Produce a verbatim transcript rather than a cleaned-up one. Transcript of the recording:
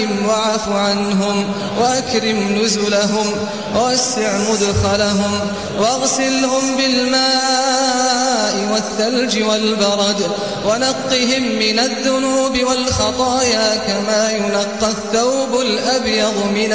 واعف عنهم وأكرم نزلهم ووسع مدخلهم واغسلهم بالماء والثلج والبرد ونقهم من الذنوب والخطايا كما ينقى الثوب الأبيض من